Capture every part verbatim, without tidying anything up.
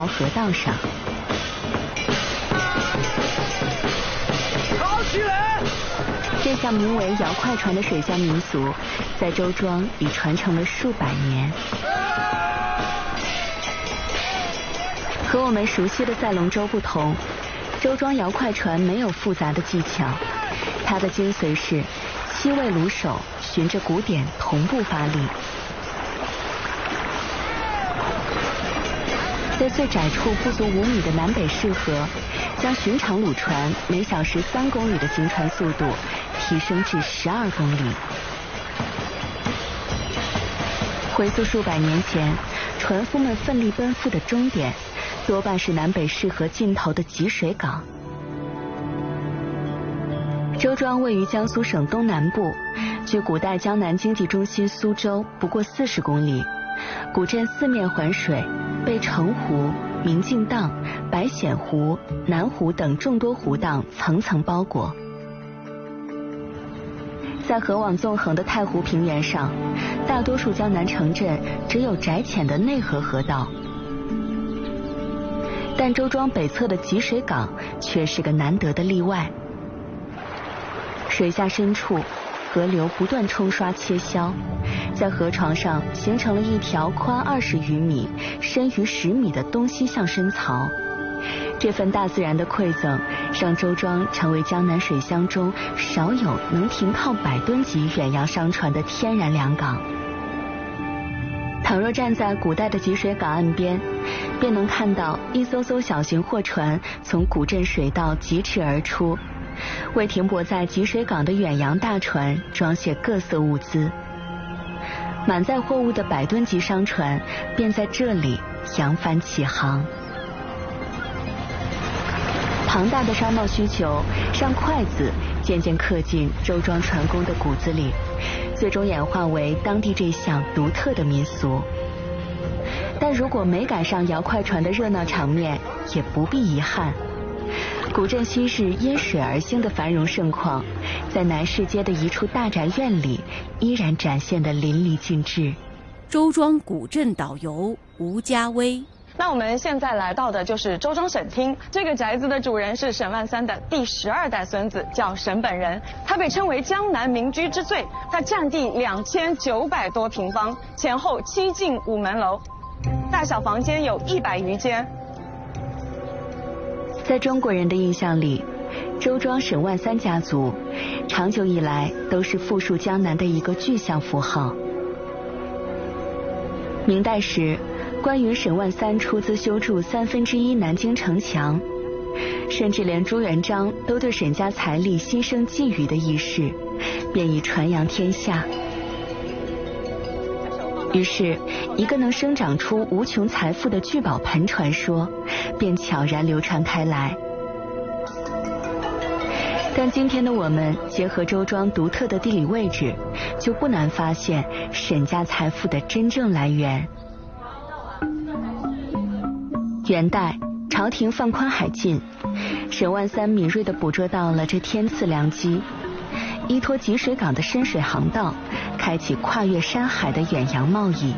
河道上。 跑起来！ 这项名为摇快船的水下民俗，在周庄已传承了数百年。和我们熟悉的赛龙舟不同，周庄摇快船没有复杂的技巧，它的精髓是七位橹手循着鼓点同步发力。在最窄处不足五米的南北适河，将寻常橹船每小时三公里的行船速度提升至十二公里。回溯数百年前，船夫们奋力奔赴的终点，多半是南北适河尽头的吉水港。周庄位于江苏省东南部，距古代江南经济中心苏州不过四十公里。古镇四面环水，被城湖、明镜荡、白显湖、南湖等众多湖荡层层包裹。在河网纵横的太湖平原上，大多数江南城镇只有窄浅的内河河道，但周庄北侧的吉水港却是个难得的例外。水下深处，河流不断冲刷切削，在河床上形成了一条宽二十余米、深于十米的东西向深槽。这份大自然的馈赠，让周庄成为江南水乡中少有能停靠百吨级远洋商船的天然良港。倘若站在古代的吉水港岸边，便能看到一艘艘小型货船从古镇水道疾驰而出，为停泊在吉水港的远洋大船装卸各色物资。满载货物的百吨级商船便在这里扬帆起航。庞大的商贸需求让筷子渐渐刻进周庄船工的骨子里，最终演化为当地这项独特的民俗。但如果没赶上摇快船的热闹场面，也不必遗憾。古镇昔日因水而兴的繁荣盛况，在南市街的一处大宅院里依然展现得淋漓尽致。 周庄古镇导游吴家威。 那我们现在来到的就是周庄省厅，这个宅子的主人是沈万三的第十二代孙子，叫沈本人。他被称为江南民居之最，它占地两千九百多平方，前后七进五门楼，大小房间有一百余间。 在中国人的印象里，周庄沈万三家族长久以来都是富庶江南的一个具象符号。明代时，关于沈万三出资修筑三分之一南京城墙，甚至连朱元璋都对沈家财力心生觊觎的一事，便已传扬天下。于是，一个能生长出无穷财富的聚宝盆传说便悄然流传开来。但今天的我们结合周庄独特的地理位置，就不难发现沈家财富的真正来源。元代，朝廷放宽海禁，沈万三敏锐地捕捉到了这天赐良机，依托吉水港的深水航道，开启跨越山海的远洋贸易。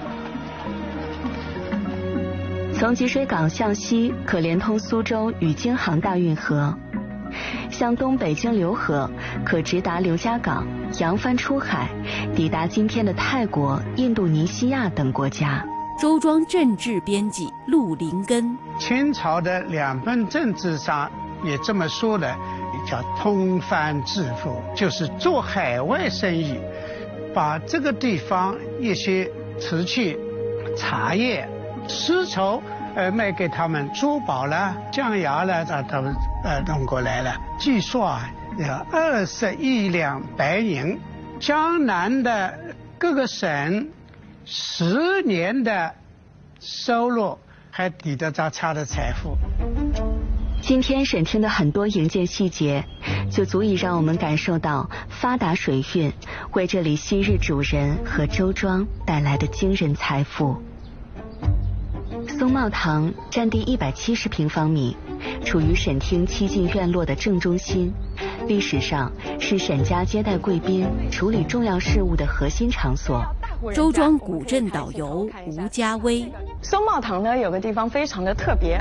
从吉水港向西可连通苏州与京杭大运河，向东北经浏河可直达刘家港，扬帆出海，抵达今天的泰国、印度尼西亚等国家。 周庄政治编辑陆林根。 清朝的两本政治上也这么说的，叫通番致富，就是做海外生意，把这个地方一些瓷器、茶叶、丝绸呃卖给他们，珠宝啦、象牙啦，他他们呃弄过来了。据说啊，有二十亿两白银，江南的各个省十年的收入还抵得着他的财富。 今天沈厅的很多营建细节，就足以让我们感受到发达水运为这里昔日主人和周庄带来的惊人财富。松茂堂占地一百七十平方米，处于沈厅七进院落的正中心，历史上是沈家接待贵宾、处理重要事务的核心场所。 周庄古镇导游吴家威。 松茂堂呢有个地方非常的特别，